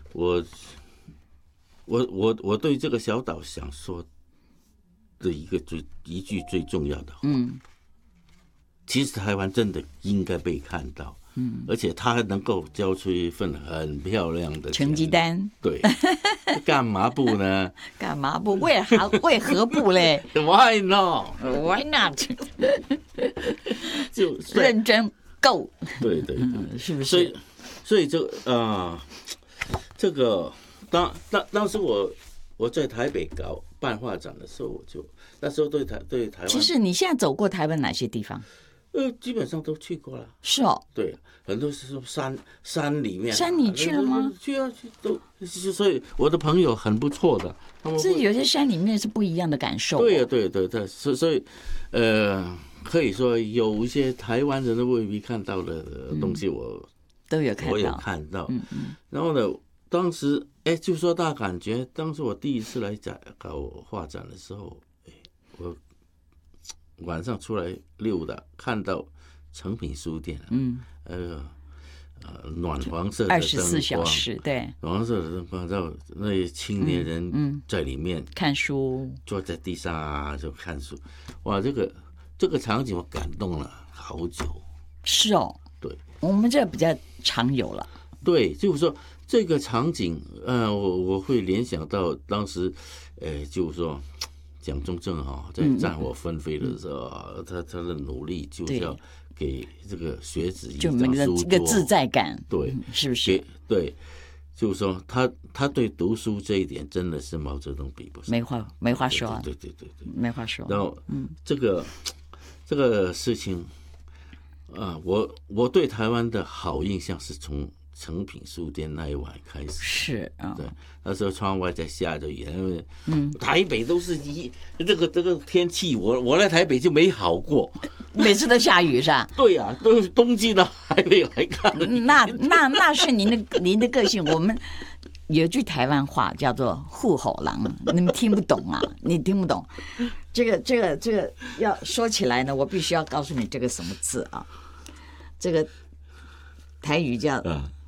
我我对这个小岛想说的一句最重要的话，其实台湾真的应该被看到，而且它能够交出一份很漂亮的成绩单。 对，干嘛不呢？ 干嘛不？为何不嘞 ？Why not? Why not? 就认真够。 对， 是不是？ 所以这个当时我在台北办画展的时候，那时候对台湾， 其实你现在走过台湾哪些地方？ 基本上都去过了。 是哦。 对，很多是山里面。 山你去了吗？ 去都。所以我的朋友很不错的。 这有些山里面是不一样的感受。 对呀，对，所以可以说有一些台湾人都未必看到的东西，我有看到。然后呢，当时就说大感觉，当时我第一次来搞画展的时候，我晚上出来溜达，看到诚品书店，暖黄色的灯光 ，24小时，对， 暖黄色的灯光，然后那些青年人在里面看书， 坐在地上就看书，哇，这个场景我感动了好久。 是哦， 对， 我们这比较常有了。 对，就是说这个场景，我会联想到当时，就是说蒋中正在战火纷飞的时候，他的努力就是要给这个学子一张书桌， 一个自在感， 对， 是不是？ 对，就是说他对读书这一点真的是毛泽东比不上， 没话说， 对， 没话说。 然后，这个事情我对台湾的好印象是从诚品书店那一晚开始。 是啊， 对，那时候窗外在下着雨，因为台北都是这个天气，我来台北就没好过， 每次都下雨是吧？ 对呀，都是冬季到台北来看。 那是您的个性。我们有句台湾话叫做户口郎，你们听不懂啊？你听不懂。这个要说起来呢，我必须要告诉你这个什么字啊？这个台语叫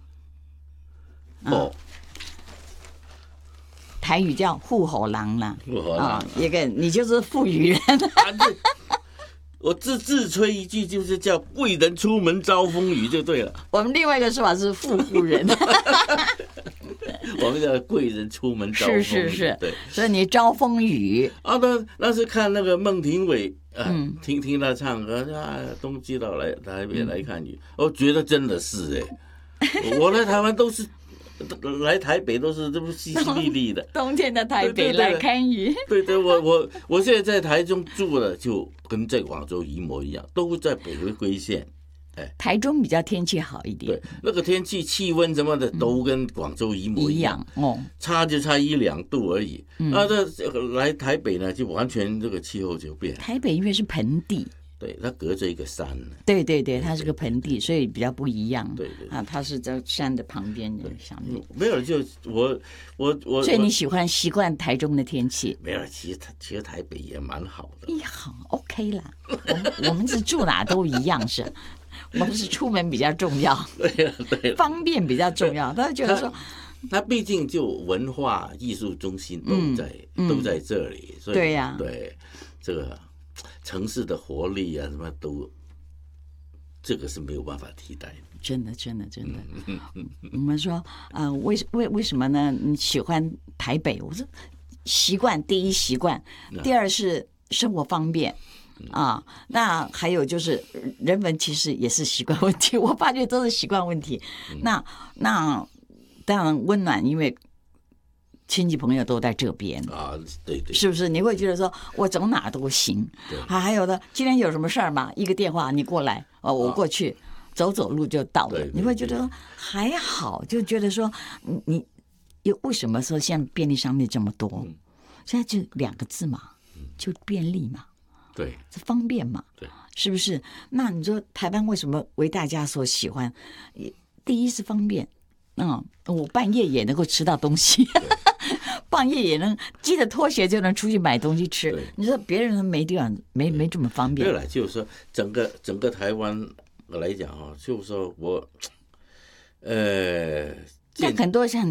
台语叫户口郎啦，一个你就是富裕人。 我自吹一句，就是叫贵人出门遭风雨就对了。 我们另外一个说法是富户人。 我们叫贵人出门遭风雨， 是， 对， 所以你遭风雨啊。那是看那个孟庭苇，听他唱歌冬季到来台北来看雨，我觉得真的是我来台湾都是来台北都是这么淅淅沥沥的， 冬天的台北来看雨。 对，我现在在台中住了，就跟在广州一模一样，都在北回归线。 台中比较天气好一点， 对，那个天气、气温什么的都跟广州一模一样哦， 差1-2度而已。这来台北呢，就完全这个气候就变了。 台北因为是盆地， 对，它隔着一个山。 对，它是个盆地，所以比较不一样。 对它是在山的旁边的上面。 没有，就我， 所以你习惯台中的天气？ 没有，其实台北也蛮好的。 好 ，OK 啦。我们是住哪都一样是。我们是出门比较重要， 对， 方便比较重要。他觉得说， 他毕竟就文化艺术中心都在这里，所以对呀， 对这个城市的活力啊，什么都，这个是没有办法替代的。 真的。我们说为什么呢？你喜欢台北？我说习惯，第一习惯，第二是生活方便。那还有就是人文其实也是习惯问题，我发觉都是习惯问题。那当然温暖，因为亲戚朋友都在这边对， 是不是？你会觉得说我走哪都行。还有的，今天有什么事儿嘛？一个电话你过来，我过去走路就到了。你会觉得还好，就觉得说你为什么说现在便利商店这么多？现在就2个字嘛，就便利嘛。 对， 这方便嘛？ 对， 是不是？那你说台湾为什么为大家所喜欢？第一是方便，我半夜也能够吃到东西，半夜也能系着拖鞋就能出去买东西吃。你说别人没地方，没这么方便。 对了，就是说整个台湾来讲就是说我， 但很多像